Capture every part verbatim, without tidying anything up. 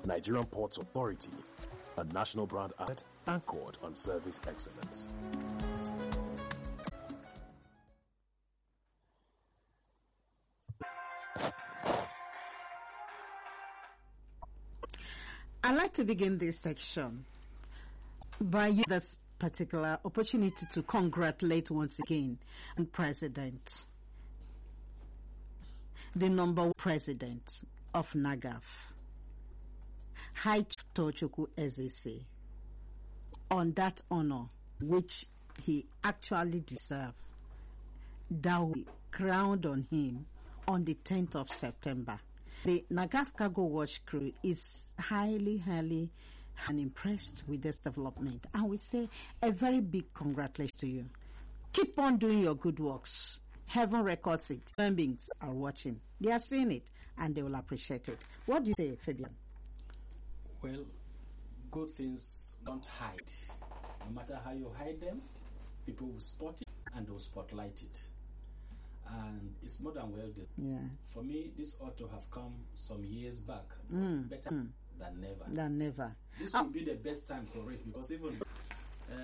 Nigerian Ports Authority, a national brand asset anchored on service excellence. I'd like to begin this section by using this particular opportunity to congratulate once again the President, the number one President of NAGAF, High Chief Tochukwu Ezese, on that honor which he actually deserved, that we crowned on him on the tenth of September. The NAGAF Cargo Watch crew is highly, highly and impressed with this development. And we say a very big congratulations to you. Keep on doing your good works. Heaven records it. Human beings are watching. They are seeing it and they will appreciate it. What do you say, Fabian? Well, good things don't hide. No matter how you hide them, people will spot it and they'll spotlight it. And it's more than well deserved. Yeah. For me, this ought to have come some years back. Mm, better mm. than never. Than never. This oh. will be the best time for it because even uh,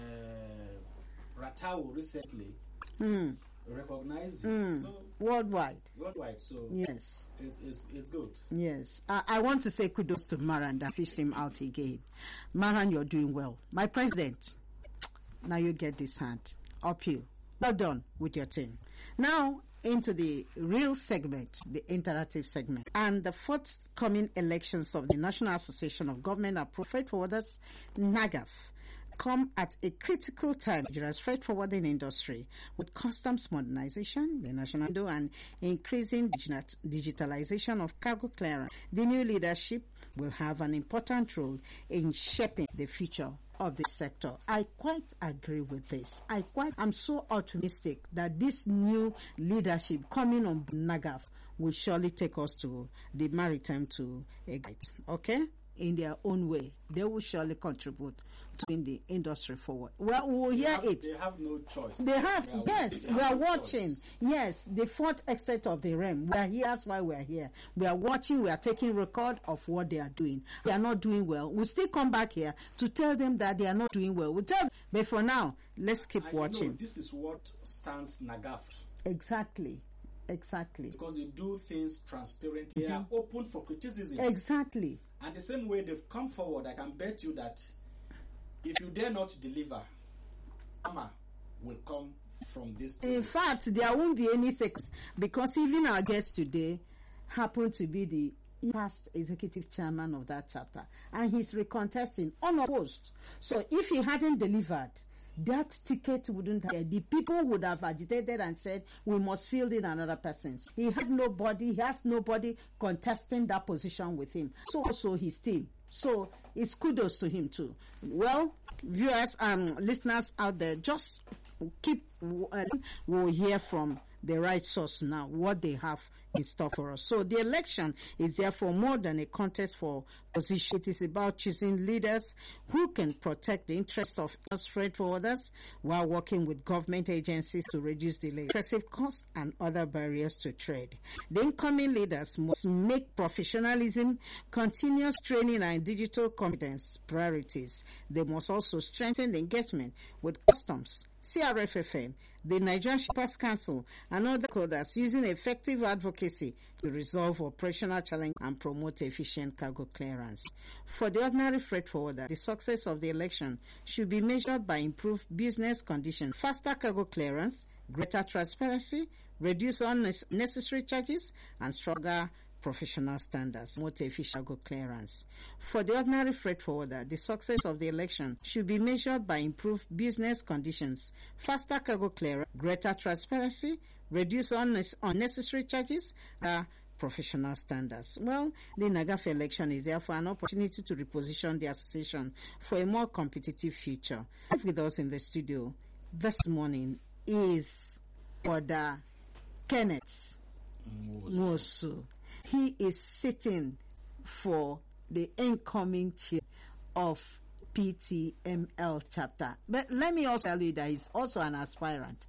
Ratao recently mm. recognized it. Mm. So worldwide. Worldwide. So yes, it's it's, it's good. Yes, uh, I want to say kudos to Maran that fished him out again. Maran, you're doing well. My president, now you get this hand up you. Well done with your team. Now, into the real segment, the interactive segment, and the forthcoming elections of the National Association of Government Approved Freight Forwarders, NAGAF, come at a critical time in Nigeria's freight forwarding industry with customs modernization, the national and increasing digitalization of cargo clearance. The new leadership will have an important role in shaping the future of the sector. I quite agree with this. I quite am so optimistic that this new leadership coming on NAGAF will surely take us to the maritime to a gate. Okay? In their own way, they will surely contribute to in the industry forward. Well, we will hear have, it. They have no choice. They have, they are, yes, they we are no watching. Choice. Yes, the fourth extent of the realm. We are here, that's why we are here. We are watching, we are taking record of what they are doing. They are not doing well. We still come back here to tell them that they are not doing well. We tell them, but for now, let's keep I watching. Know, this is what stands NAGAF. Exactly. Exactly. Because they do things transparently. They Mm-hmm. are open for criticism. Exactly. And the same way they've come forward, I can bet you that if you dare not deliver, Mama will come from this table. In fact, there won't be any seconds because even our guest today happened to be the past executive chairman of that chapter, and he's recontesting unopposed. So if he hadn't delivered, that ticket wouldn't have, the people would have agitated and said, we must field in another person. He had nobody, he has nobody contesting that position with him. So also his team. So it's kudos to him too. Well, viewers and um, listeners out there, just keep, uh, we'll hear from the right source now, what they have in store for us. So the election is therefore more than a contest for position. It is about choosing leaders who can protect the interests of us freight forwarders while working with government agencies to reduce delay, excessive costs, and other barriers to trade. The incoming leaders must make professionalism, continuous training, and digital competence priorities. They must also strengthen the engagement with customs, C R F F N, the Nigerian Shippers Council, and other stakeholders using effective advocacy to resolve operational challenges and promote efficient cargo clearance. For the ordinary freight forwarder, the success of the election should be measured by improved business conditions, faster cargo clearance, greater transparency, reduced unnecessary charges, and stronger professional standards, more efficient cargo clearance. For the ordinary freight forwarder, the success of the election should be measured by improved business conditions, faster cargo clearance, greater transparency, reduced unnecessary charges, and professional standards. Well, the NAGAF election is therefore an opportunity to reposition the association for a more competitive future. With us in the studio this morning is Brother Kenneth Nwosu. He is sitting for the incoming chair of P T M L chapter. But let me also tell you that he's also an aspirant.